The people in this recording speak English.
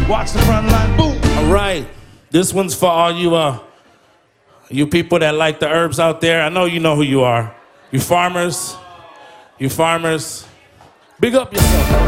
Watch the front line, boom. All right, this one's for all you people that like the herbs out there. I know you know who you are. You farmers. Big up yourself.